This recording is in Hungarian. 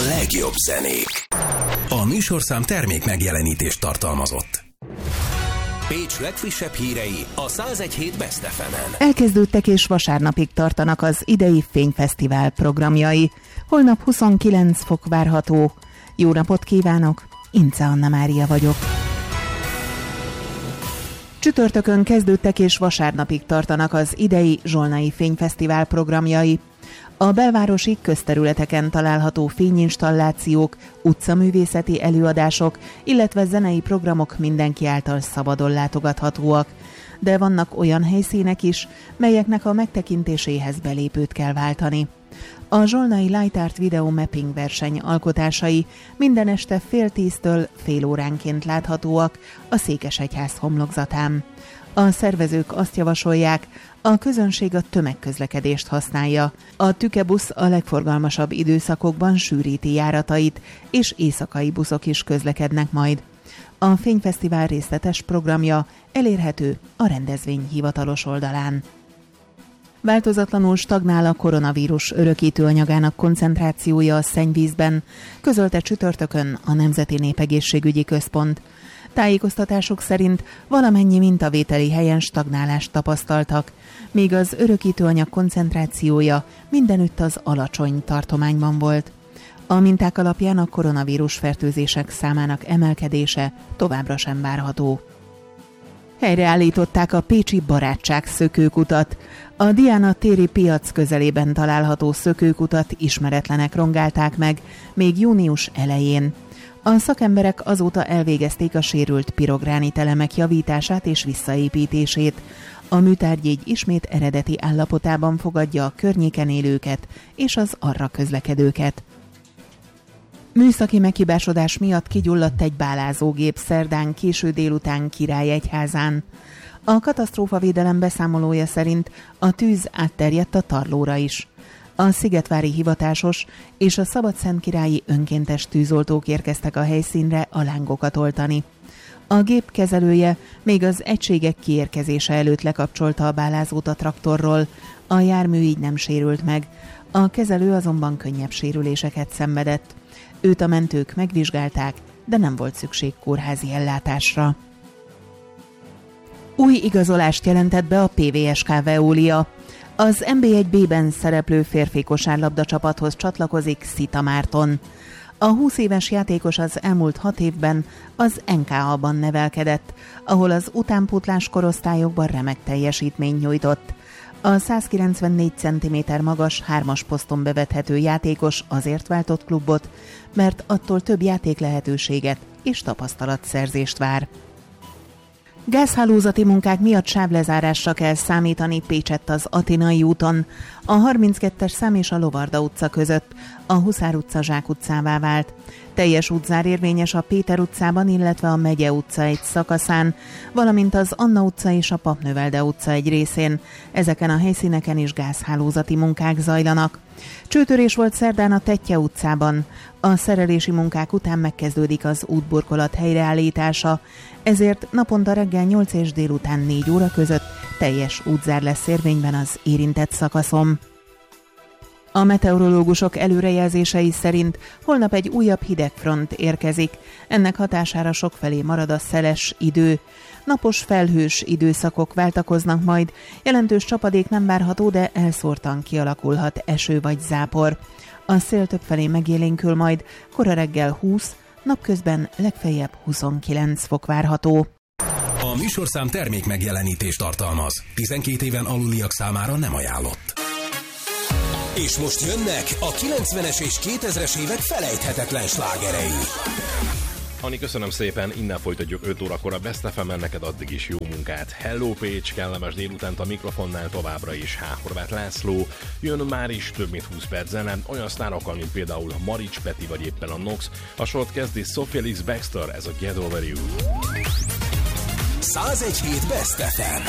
A legjobb zenék. A műsorszám termék megjelenítést tartalmazott. Pécs legfrissebb hírei a 101.7 Best FM-en. Elkezdődtek és vasárnapig tartanak az idei Fényfesztivál programjai. Holnap 29 fok várható. Jó napot kívánok! Ince Anna Mária vagyok. Csütörtökön kezdődtek és vasárnapig tartanak az idei Zsolnai Fényfesztivál programjai. A belvárosi közterületeken található fényinstallációk, utcaművészeti előadások, illetve zenei programok mindenki által szabadon látogathatóak. De vannak olyan helyszínek is, melyeknek a megtekintéséhez belépőt kell váltani. A Zsolnai Light Art Video Mapping verseny alkotásai minden este 9:30-től fél óránként láthatóak a Székesegyház homlokzatán. A szervezők azt javasolják, a közönség a tömegközlekedést használja. A tükebusz a legforgalmasabb időszakokban sűríti járatait, és éjszakai buszok is közlekednek majd. A Fényfesztivál részletes programja elérhető a rendezvény hivatalos oldalán. Változatlanul stagnál a koronavírus örökítőanyagának koncentrációja a szennyvízben, közölte csütörtökön a Nemzeti Népegészségügyi Központ. Tájékoztatások szerint valamennyi mintavételi helyen stagnálást tapasztaltak, míg az örökítőanyag koncentrációja mindenütt az alacsony tartományban volt. A minták alapján a koronavírus fertőzések számának emelkedése továbbra sem várható. Helyreállították a pécsi Barátság szökőkutat. A Diana téri piac közelében található szökőkutat ismeretlenek rongálták meg még június elején. A szakemberek azóta elvégezték a sérült pirogránit elemek javítását és visszaépítését. A műtárgy így ismét eredeti állapotában fogadja a környéken élőket és az arra közlekedőket. Műszaki meghibásodás miatt kigyulladt egy bálázógép szerdán késő délután Királyegyházán. A katasztrófavédelem beszámolója szerint a tűz átterjedt a tarlóra is. A szigetvári hivatásos és a szabadszentkirályi önkéntes tűzoltók érkeztek a helyszínre a lángokat oltani. A gép kezelője még az egységek kiérkezése előtt lekapcsolta a bálázót a traktorról, a jármű így nem sérült meg, a kezelő azonban könnyebb sérüléseket szenvedett. Őt a mentők megvizsgálták, de nem volt szükség kórházi ellátásra. Új igazolást jelentett be a PVSK Veolia. Az NB1B-ben szereplő férfi kosárlabda csapathoz csatlakozik Szita Márton. A 20 éves játékos az elmúlt 6 évben az NKA-ban nevelkedett, ahol az utánpótlás korosztályokban remek teljesítményt nyújtott. A 194 cm magas 3-as poszton bevethető játékos azért váltott klubot, mert attól több játék lehetőséget és tapasztalatszerzést vár. Gázhálózati munkák miatt sávlezárásra kell számítani Pécsett az Athénai úton. A 32-es szám és a Lovarda utca között a Huszár utca Zsák utcává vált. Teljes útzár érvényes a Péter utcában, illetve a Megye utca egy szakaszán, valamint az Anna utca és a Papnövelde utca egy részén. Ezeken a helyszíneken is gázhálózati munkák zajlanak. Csőtörés volt szerdán a Tettye utcában. A szerelési munkák után megkezdődik az útburkolat helyreállítása, ezért naponta reggel 8 és délután 4 óra között teljes útzár lesz érvényben az érintett szakaszon. A meteorológusok előrejelzései szerint holnap egy újabb hidegfront érkezik. Ennek hatására sokfelé marad a szeles idő. Napos felhős időszakok váltakoznak majd, jelentős csapadék nem várható, de elszórtan kialakulhat eső vagy zápor. A szél többfelé megélénkül majd, kora reggel 20, napközben legfeljebb 29 fok várható. A műsorszám termék megjelenítést tartalmaz. 12 éven aluliak számára nem ajánlott. És most jönnek a 90-es és 2000-es évek felejthetetlen slágerei. Ani, köszönöm szépen, innen folytatjuk 5 órakor a Best FM-en, neked addig is jó munkát. Hello Pécs, kellemes délutánt a mikrofonnál továbbra is H. Horváth László. Jön már is több mint 20 perc zene, olyan sztárokkal, mint például Marics Peti vagy éppen a Nox. A sort kezdi Sophia Ellis Bextor, ez a Get Over You. 101.7 Best FM.